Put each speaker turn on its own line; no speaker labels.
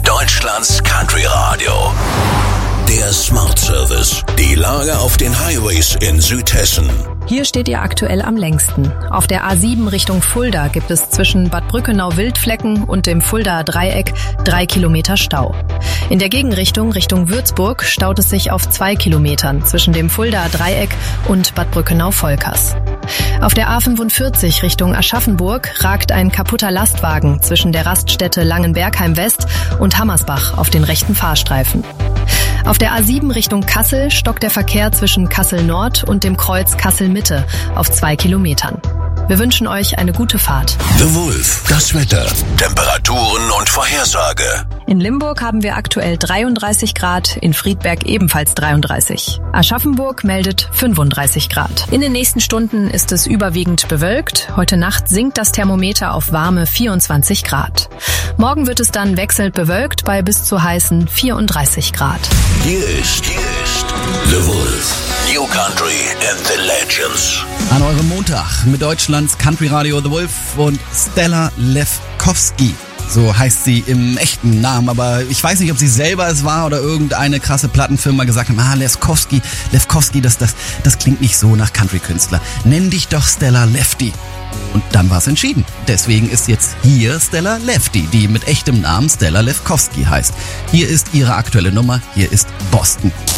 Deutschlands Country Radio. Der Smart Service. Die Lage auf den Highways in Südhessen.
Hier steht ihr aktuell am längsten. Auf der A7 Richtung Fulda gibt es zwischen Bad Brückenau-Wildflecken und dem Fuldaer Dreieck 3 Kilometer Stau. In der Gegenrichtung Richtung Würzburg staut es sich auf 2 Kilometern zwischen dem Fuldaer Dreieck und Bad Brückenau-Volkers. Auf der A45 Richtung Aschaffenburg ragt ein kaputter Lastwagen zwischen der Raststätte Langenbergheim West und Hammersbach auf den rechten Fahrstreifen. Auf der A7 Richtung Kassel stockt der Verkehr zwischen Kassel Nord und dem Kreuz Kassel Mitte auf 2 Kilometern. Wir wünschen euch eine gute Fahrt.
The Wolf, das Wetter, Temperaturen und Vorhersage.
In Limburg haben wir aktuell 33 Grad, in Friedberg ebenfalls 33. Aschaffenburg meldet 35 Grad. In den nächsten Stunden ist es überwiegend bewölkt. Heute Nacht sinkt das Thermometer auf warme 24 Grad. Morgen wird es dann wechselnd bewölkt bei bis zu heißen 34 Grad.
Hier ist The Wolf. New Country and the Legends.
An eurem Montag mit Deutschlands Country Radio The Wolf und Stella Lefkowski. So heißt sie im echten Namen, aber ich weiß nicht, ob sie selber es war oder irgendeine krasse Plattenfirma gesagt hat, Lefkowski, das klingt nicht so nach Country-Künstler. Nenn dich doch Stella Lefty. Und dann war es entschieden. Deswegen ist jetzt hier Stella Lefty, die mit echtem Namen Stella Lefkowski heißt. Hier ist ihre aktuelle Nummer, hier ist Boston.